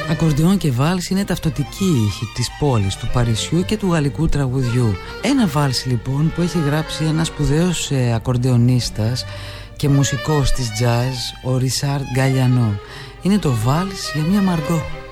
Ακορντεόν και βάλς είναι ταυτοτική ήχη της πόλης, του Παρισιού και του γαλλικού τραγουδιού. Ένα βάλς λοιπόν που έχει γράψει ένας σπουδαίος ακορντεονίστας και μουσικός της jazz, ο Ρισάρντ Γκαλιανό. Είναι το βάλς για μια Μαργκό.